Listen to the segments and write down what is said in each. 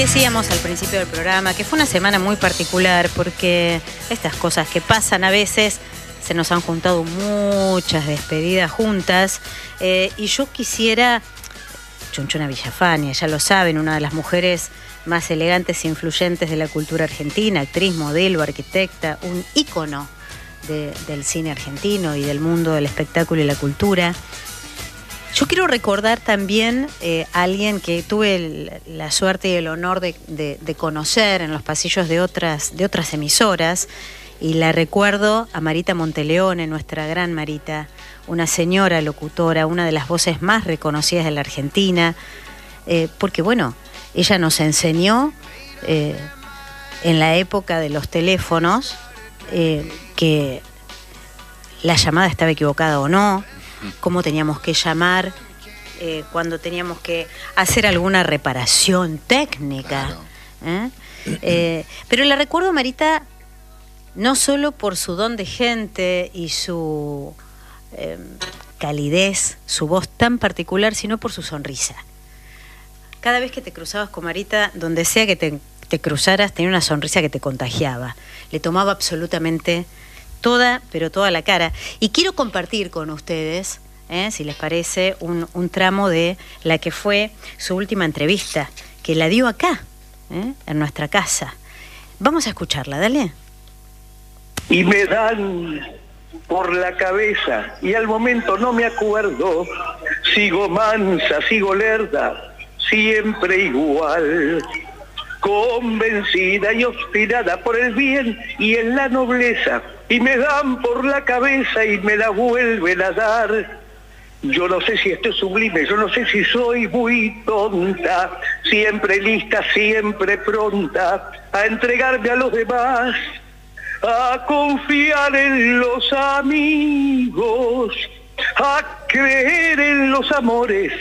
decíamos al principio del programa que fue una semana muy particular porque estas cosas que pasan a veces, se nos han juntado muchas despedidas juntas, y yo quisiera, Chunchuna Villafañe, ya lo saben, una de las mujeres más elegantes e influyentes de la cultura argentina, actriz, modelo, arquitecta, un ícono del cine argentino y del mundo del espectáculo y la cultura. Yo quiero recordar también a alguien que tuve la suerte y el honor de conocer en los pasillos de otras emisoras, y la recuerdo a Marita Monteleone, nuestra gran Marita, una señora locutora, una de las voces más reconocidas de la Argentina, porque bueno, ella nos enseñó en la época de los teléfonos que la llamada estaba equivocada o no, cómo teníamos que llamar cuando teníamos que hacer alguna reparación técnica. Claro. Pero la recuerdo a Marita no solo por su don de gente y su calidez, su voz tan particular, sino por su sonrisa. Cada vez que te cruzabas con Marita, donde sea que te cruzaras, tenía una sonrisa que te contagiaba. Le tomaba absolutamente toda, pero toda la cara. Y quiero compartir con ustedes, si les parece, un tramo de la que fue su última entrevista, que la dio acá, en nuestra casa. Vamos a escucharla, dale. Y me dan por la cabeza, y al momento no me acuerdo, sigo mansa, sigo lerda, siempre igual, convencida y obstinada por el bien y en la nobleza, y me dan por la cabeza y me la vuelven a dar. Yo no sé si esto es sublime, yo no sé si soy muy tonta, siempre lista, siempre pronta a entregarme a los demás, a confiar en los amigos, a creer en los amores,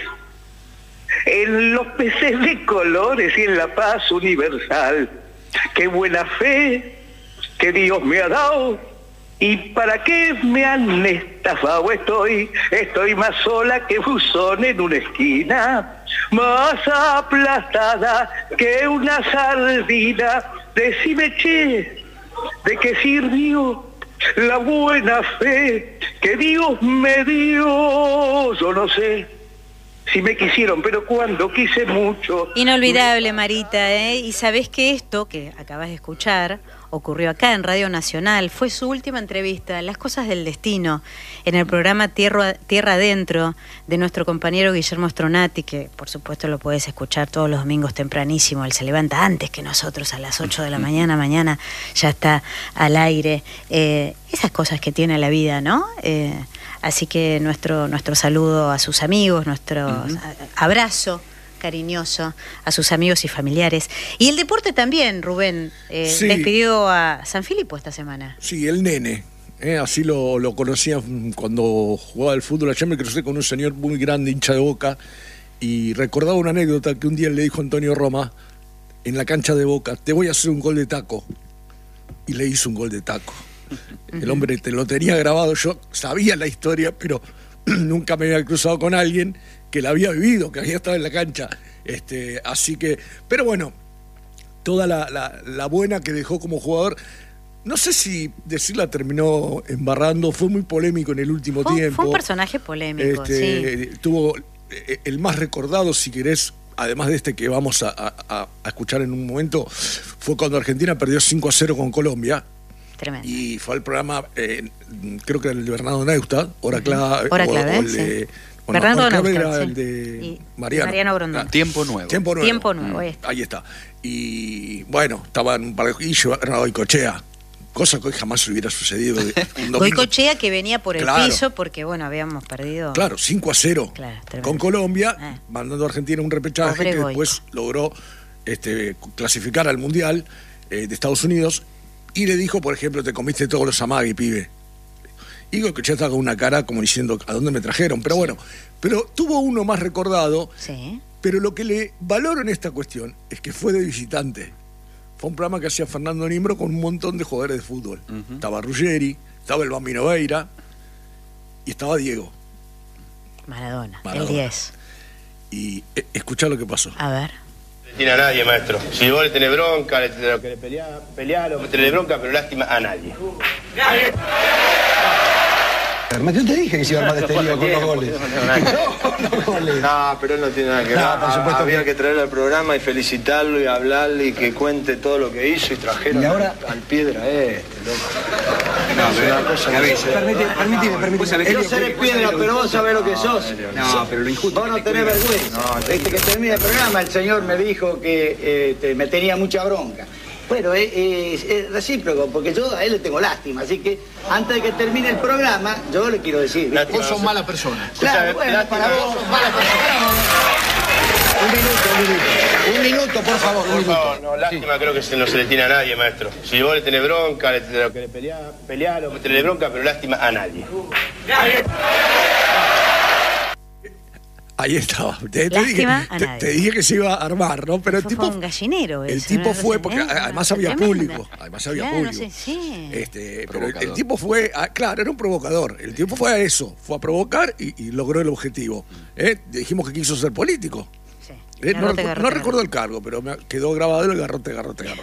en los peces de colores y en la paz universal. Qué buena fe que Dios me ha dado, y para qué me han estafado. Estoy más sola que buzón en una esquina, más aplastada que una sardina. Decime, che, ¿de qué sirvió la buena fe que Dios me dio? Yo no sé si me quisieron, pero cuando quise mucho. Inolvidable, Marita, Y sabés que esto que acabas de escuchar ocurrió acá en Radio Nacional, fue su última entrevista, Las cosas del destino, en el programa Tierra Adentro de nuestro compañero Guillermo Stronati, que por supuesto lo podés escuchar todos los domingos tempranísimo. Él se levanta antes que nosotros, a las 8 de la mañana ya está al aire. Esas cosas que tiene la vida, ¿no? Así que nuestro saludo a sus amigos, nuestro abrazo cariñoso a sus amigos y familiares. Y el deporte también, Rubén, sí. Despidió a San Filipo esta semana. Sí, el nene. Así lo conocía cuando jugaba al fútbol. Allá me crucé con un señor muy grande, hincha de Boca, y recordaba una anécdota que un día le dijo Antonio Roma en la cancha de Boca: te voy a hacer un gol de taco. Y le hizo un gol de taco. El hombre te lo tenía grabado. Yo sabía la historia, pero nunca me había cruzado con alguien que la había vivido, que había estado en la cancha. Así que, pero bueno, toda la buena que dejó como jugador, no sé si decirla terminó embarrando, fue muy polémico en el último tiempo. Fue un personaje polémico, sí. Tuvo el más recordado, si querés, además de este que vamos a escuchar en un momento, fue cuando Argentina perdió 5-0 con Colombia. Tremendo. Y fue al programa, creo que era el de Bernardo Neustadt, Hora Clave. Hora Clave, o el de, sí. Bernardo Neustadt era el de y Mariano Brondón. Tiempo Nuevo. Tiempo Nuevo, ahí está. Y bueno, estaban un par de... Y llevaron a Goicoechea, cosa que hoy jamás hubiera sucedido. Goicoechea, que venía por el claro. piso porque, bueno, habíamos perdido... Claro, 5-0 con Colombia, mandando a Argentina un repechaje. Pobre que después logró clasificar al Mundial de Estados Unidos. Y le dijo, por ejemplo: te comiste todos los amagui, pibe. Y Goicoechea estaba con una cara como diciendo: ¿a dónde me trajeron? Pero bueno, pero tuvo uno más recordado. Sí. Pero lo que le valoro en esta cuestión es que fue de visitante. Fue un programa que hacía Fernando Nimbro con un montón de jugadores de fútbol. Estaba Ruggeri, estaba el Bambino Veira y estaba Diego Maradona. El 10. Y escuchá lo que pasó. A ver. No tiene a nadie, maestro. Si vos le tenés bronca, lo que le peleá, tenés bronca, pero lástima a nadie. Yo te dije que se iba a armar este lío con los goles. No, pero él no tiene nada que ver. No, por supuesto había que traerlo al programa y felicitarlo y hablarle y que cuente todo lo que hizo y trajeron al Piedra loco. No, pero una cosa permíteme. Yo seré Piedra, pero vos sabés lo que sos. No, pero lo injusto. Vos no tenés vergüenza. Desde que termine el programa, el señor me dijo que me tenía mucha bronca. Bueno, es recíproco, porque yo a él le tengo lástima, así que antes de que termine el programa, yo le quiero decir... Vos sos mala persona. Claro, bueno, para vos sos mala persona. Un minuto, por favor, un minuto. No, lástima creo que no se le tiene a nadie, maestro. Si vos le tenés bronca, lo que le peleá, tenés bronca, pero lástima a nadie. Ahí estaba. Te dije que se iba a armar, ¿no? Pero el tipo fue un gallinero. El tipo fue, porque además había público. Sí. Pero el tipo fue, claro, era un provocador. El tipo fue a eso, fue a provocar y logró el objetivo. Dijimos que quiso ser político. No recuerdo el cargo, pero me quedó grabado el garrote.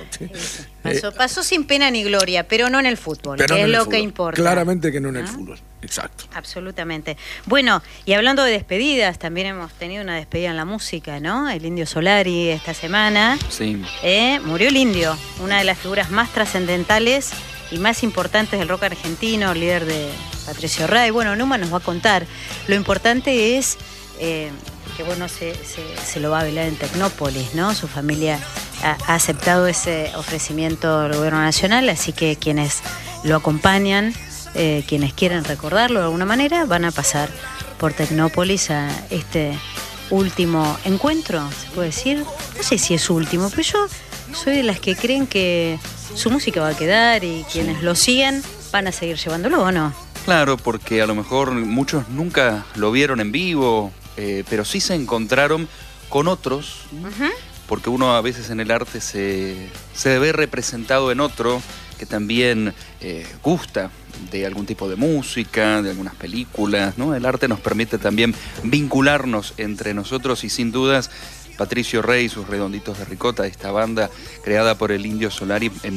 Pasó sin pena ni gloria, pero no en el fútbol, que es lo que importa. Claramente que no en el fútbol, exacto. Absolutamente. Bueno, y hablando de despedidas, también hemos tenido una despedida en la música, ¿no? El Indio Solari esta semana. Sí. Murió el Indio, una de las figuras más trascendentales y más importantes del rock argentino, líder de Patricio Rey. Bueno, Numa nos va a contar. Lo importante es... que bueno, se lo va a velar en Tecnópolis, ¿no? Su familia ha aceptado ese ofrecimiento del gobierno nacional, así que quienes lo acompañan, quienes quieren recordarlo de alguna manera, van a pasar por Tecnópolis a este último encuentro, se puede decir. No sé si es último, pero yo soy de las que creen que su música va a quedar y quienes lo siguen van a seguir llevándolo, ¿o no? Claro, porque a lo mejor muchos nunca lo vieron en vivo, pero sí se encontraron con otros, porque uno a veces en el arte se ve representado en otro que también gusta de algún tipo de música, de algunas películas, ¿no? El arte nos permite también vincularnos entre nosotros y sin dudas Patricio Rey y sus Redonditos de Ricota, esta banda creada por el Indio Solari en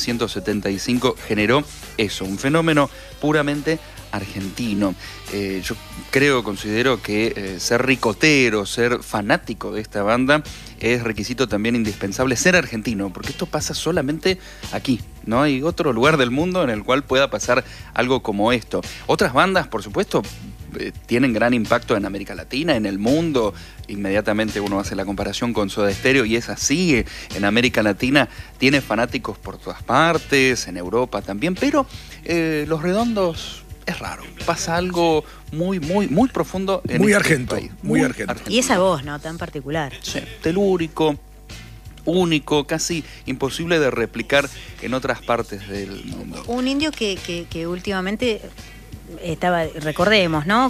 1975, generó eso, un fenómeno puramente argentino. Yo considero que ser ricotero, ser fanático de esta banda es requisito también indispensable, ser argentino, porque esto pasa solamente aquí. No hay otro lugar del mundo en el cual pueda pasar algo como esto. Otras bandas, por supuesto, tienen gran impacto en América Latina, en el mundo. Inmediatamente uno hace la comparación con Soda Stereo y es así. En América Latina tiene fanáticos por todas partes, en Europa también, pero Los Redondos es raro. Pasa algo muy profundo en muy este argento, país. Muy argento. Y esa voz, ¿no? Tan particular. Sí, telúrico, único, casi imposible de replicar en otras partes del mundo. Un indio que últimamente estaba, recordemos, ¿no?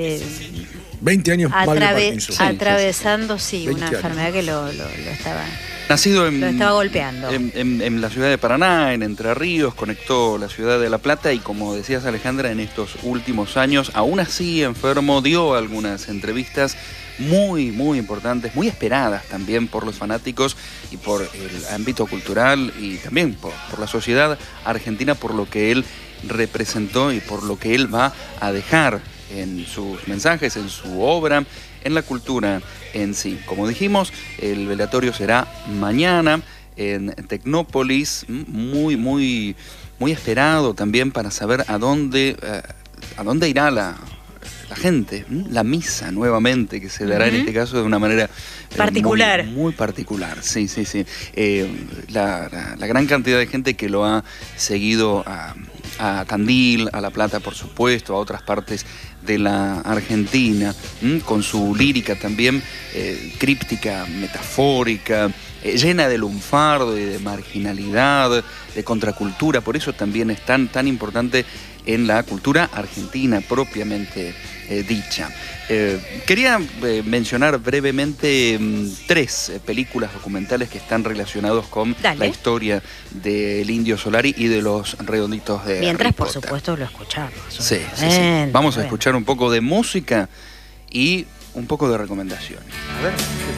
20 años mal de Parkinson. Atravesando, sí, una años. enfermedad que lo estaba... Nacido lo estaba golpeando. En la ciudad de Paraná, en Entre Ríos, conectó la ciudad de La Plata y, como decías, Alejandra, en estos últimos años, aún así enfermo, dio algunas entrevistas muy importantes, muy esperadas también por los fanáticos y por el ámbito cultural y también por la sociedad argentina, por lo que él representó y por lo que él va a dejar en sus mensajes, en su obra, en la cultura en sí. Como dijimos, el velatorio será mañana en Tecnópolis, muy esperado también para saber a dónde irá la gente, la misa nuevamente, que se dará en este caso de una manera particular. Muy particular, sí. La gran cantidad de gente que lo ha seguido a Tandil, a La Plata, por supuesto, a otras partes de la Argentina, con su lírica también críptica, metafórica, llena de lunfardo y de marginalidad, de contracultura. Por eso también es tan importante en la cultura argentina propiamente dicha. Quería mencionar brevemente 3 películas documentales que están relacionados con la historia del Indio Solari y de los Redonditos de Mientras, Ricota. por supuesto, lo escuchamos. Sí. Vamos a escuchar un poco de música y un poco de recomendaciones. A ver.